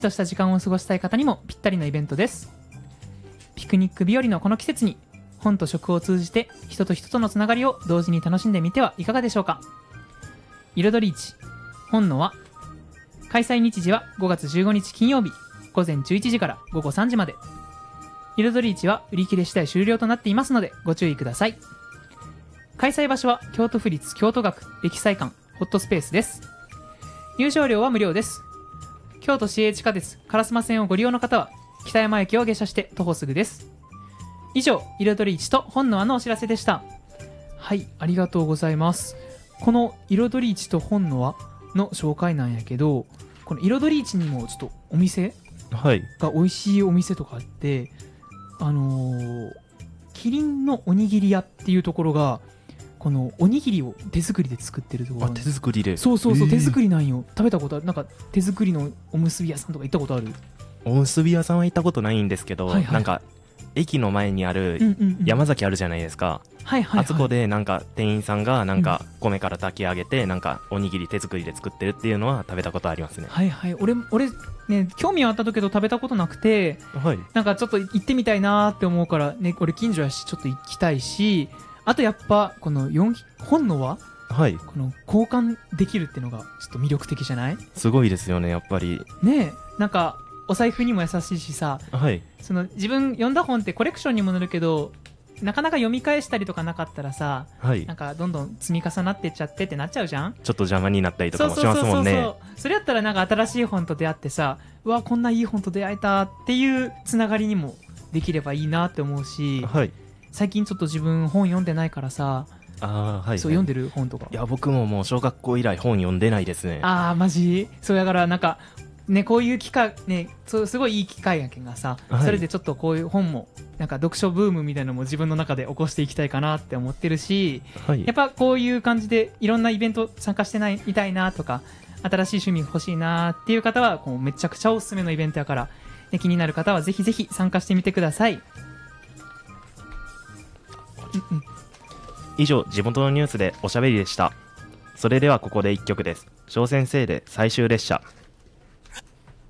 とした時間を過ごしたい方にもぴったりのイベントです。ピクニック日和のこの季節に本と食を通じて人と人とのつながりを同時に楽しんでみてはいかがでしょうか。彩り市本の輪、開催日時は5月15日金曜日午前11時から午後3時まで。彩り市は売り切れ次第終了となっていますのでご注意ください。開催場所は京都府立京都学歴祭館ホットスペースです。入場料は無料です。京都市営地下鉄烏丸線をご利用の方は北山駅を下車して徒歩すぐです。以上、彩り市と本の輪のお知らせでした。はい、ありがとうございます。この彩り市と本の輪の紹介なんやけど、この彩り市にもちょっとお店が美味しいお店とかあって、キリンのおにぎり屋っていうところがこのおにぎりを手作りで作ってるところ。 手作りで。 そうそうそう、手作りなんよ。食べたことある？なんか手作りのおむすび屋さんとか行ったことある？ おむすび屋さんは行ったことないんですけど、 はいはい、 なんか駅の前にある山崎あるじゃないですか、 はいはいはい、 あそこでなんか店員さんがなんか米から炊き上げてなんかおにぎり手作りで作ってるっていうのは食べたことありますね。 はいはい、俺ね興味はあったけど食べたことなくて、 はい、 なんかちょっと行ってみたいなって思うからね、俺近所やしちょっと行きたいし、あとやっぱこの本の輪、 はい、 この交換できるっていうのがちょっと魅力的じゃない？ すごいですよね、やっぱりねえ、なんかお財布にも優しいしさ、 はい、 その自分読んだ本ってコレクションにもなるけどなかなか読み返したりとかなかったらさ、 はい、 なんかどんどん積み重なってっちゃってってなっちゃうじゃん。 ちょっと邪魔になったりとかもしますもんね。 それやったらなんか新しい本と出会ってさ、うわこんないい本と出会えたっていうつながりにもできればいいなって思うし、 はい、 最近ちょっと自分本読んでないからさ、 はい、 そう、読んでる本とか。 いや僕ももう小学校以来本読んでないですね。 マジそうだからなんかね、こういう機会ね、すごいいい機会やけんがさ、はい、それでちょっとこういう本もなんか読書ブームみたいなのも自分の中で起こしていきたいかなって思ってるし、はい、やっぱこういう感じでいろんなイベント参加してみたいなとか、新しい趣味欲しいなっていう方はこうめちゃくちゃおすすめのイベントやから、ね、気になる方はぜひぜひ参加してみてください。 以上、地元のニュースでおしゃべりでした。それではここで1曲です。小先生で最終列車。